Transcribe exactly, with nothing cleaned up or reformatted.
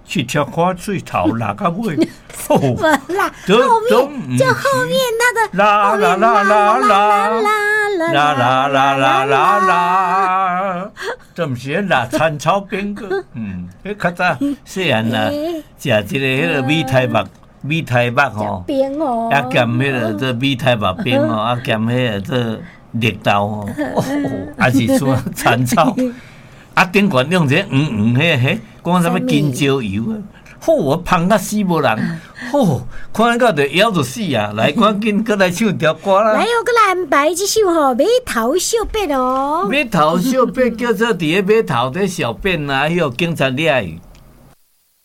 去跳花水头拉到尾， 不啦，后面就后面那个啦啦啦啦啦啦啦啦啦啦啦，这毋是辣餐草边个，嗯，迄较早细汉啦，食一个迄个米苔目。米苔目吼，啊兼迄个这米苔目冰哦，啊兼迄个这绿豆哦，啊是说产草，啊顶管用这黄黄迄迄，讲什么金蕉油啊，好我芳甲死无人，好看到就枵就死啊！来，赶紧过来唱条歌啦！ 来，我过来安排这首吼《码头小便》哦。 码头小便叫做伫个码头底小便啊，迄个警察抓伊。